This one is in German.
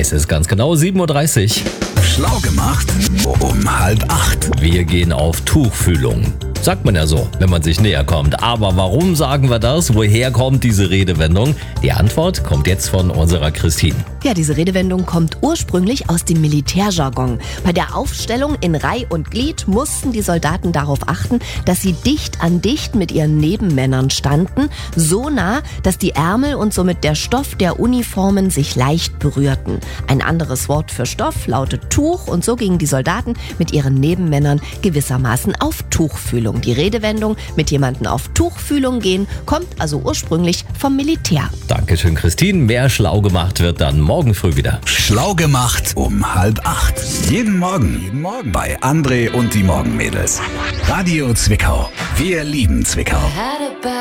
Es ist ganz genau 7:30 Uhr. Schlau gemacht um 7:30. Wir gehen auf Tuchfühlung. Sagt man ja so, wenn man sich näher kommt. Aber warum sagen wir das? Woher kommt diese Redewendung? Die Antwort kommt jetzt von unserer Christine. Ja, diese Redewendung kommt ursprünglich aus dem Militärjargon. Bei der Aufstellung in Reih und Glied mussten die Soldaten darauf achten, dass sie dicht an dicht mit ihren Nebenmännern standen, so nah, dass die Ärmel und somit der Stoff der Uniformen sich leicht berührten. Ein anderes Wort für Stoff lautet Tuch und so gingen die Soldaten mit ihren Nebenmännern gewissermaßen auf Tuchfühlung. Die Redewendung mit jemandem auf Tuchfühlung gehen kommt also ursprünglich vom Militär. Dankeschön, Christine. Mehr schlau gemacht wird dann morgen früh wieder. Schlau gemacht um 7:30. Jeden Morgen bei André und die Morgenmädels. Radio Zwickau. Wir lieben Zwickau.